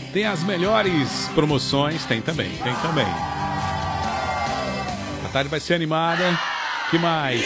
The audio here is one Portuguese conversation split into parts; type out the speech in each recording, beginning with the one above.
Tem as melhores promoções, tem também. A tarde vai ser animada. Que mais?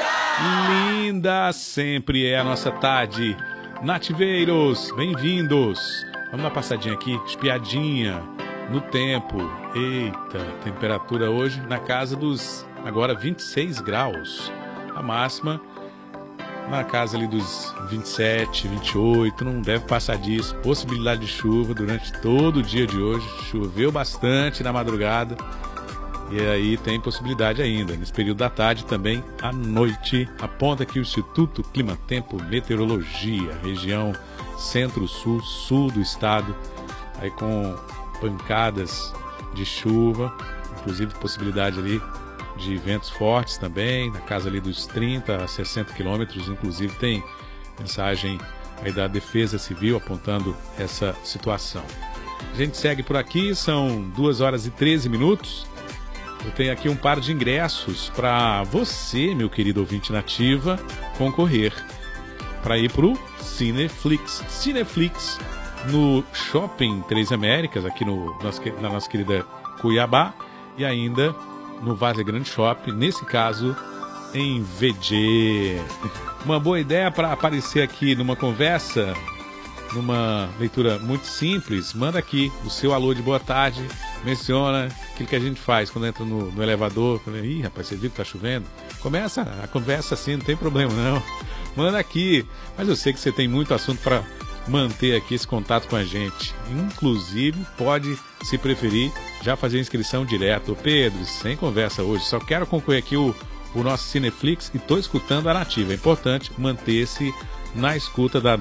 Linda sempre é a nossa tarde. Nativeiros, bem-vindos. Vamos dar uma passadinha aqui, espiadinha no tempo. Eita, temperatura hoje na casa dos, agora 26 graus. A máxima na casa ali dos 27, 28, não deve passar disso. Possibilidade de chuva durante todo o dia de hoje. Choveu bastante na madrugada. E aí tem possibilidade ainda, nesse período da tarde também, à noite. Aponta aqui o Instituto Clima Tempo Meteorologia, região centro-sul, sul do estado, aí com pancadas de chuva, inclusive possibilidade ali de ventos fortes também, na casa ali dos 30 a 60 quilômetros, inclusive tem mensagem aí da Defesa Civil apontando essa situação. A gente segue por aqui, são 2 horas e 13 minutos. Eu tenho aqui um par de ingressos para você, meu querido ouvinte nativa, concorrer para ir para o Cineflix. Cineflix no Shopping Três Américas, aqui na nossa querida Cuiabá, e ainda no Várzea Grande Shopping, nesse caso em VG. Uma boa ideia para aparecer aqui numa conversa, numa leitura muito simples. Manda aqui o seu alô de boa tarde, menciona aquilo que a gente faz quando entra no elevador. Ih, rapaz, você viu que tá chovendo? Começa a conversa assim, não tem problema não. Manda aqui, mas eu sei que você tem muito assunto para manter aqui esse contato com a gente. Inclusive, pode, se preferir, já fazer a inscrição direto. Pedro, sem conversa hoje, só quero concorrer aqui o nosso Cineflix e tô escutando a Nativa. É importante manter-se na escuta da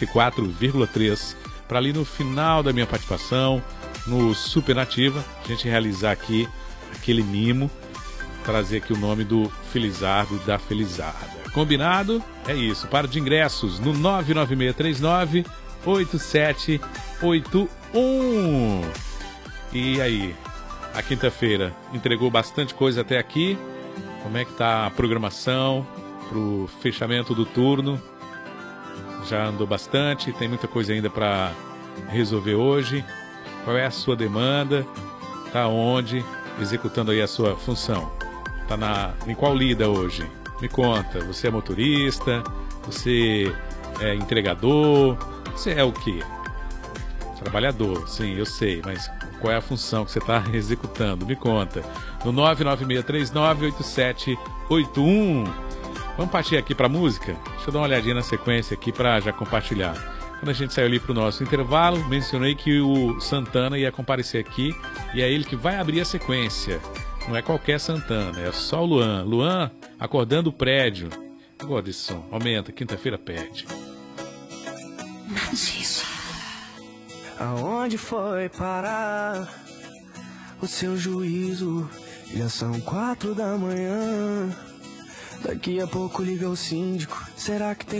94,3 para ali no final da minha participação no Super Nativa, a gente realizar aqui aquele mimo, trazer aqui o nome do Felizardo da Felizarda. Combinado? É isso. Para de ingressos no 99639-8781. E aí, a quinta-feira entregou bastante coisa até aqui. Como é que tá a programação pro fechamento do turno? Já andou bastante, tem muita coisa ainda para resolver hoje. Qual é a sua demanda? Tá onde? Executando aí a sua função. Tá em qual lida hoje? Me conta, você é motorista? Você é entregador? Você é o quê? Trabalhador, sim, eu sei, mas qual é a função que você está executando? Me conta. No 99639-8781. Vamos partir aqui para música? Deixa eu dar uma olhadinha na sequência aqui para já compartilhar. Quando a gente saiu ali para o nosso intervalo, mencionei que o Santana ia comparecer aqui e é ele que vai abrir a sequência. Não é qualquer Santana, é só o Luan. Luan acordando o prédio. Eu gosto desse som. Aumenta, quinta-feira perde. Aonde foi parar o seu juízo? Já são 4 da manhã. Daqui a pouco liga o síndico. Será que tem